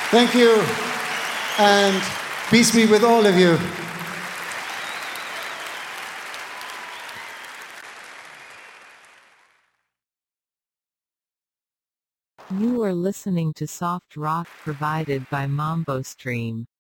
Thank you, and peace be with all of you. You are listening to soft rock provided by Mambo Stream.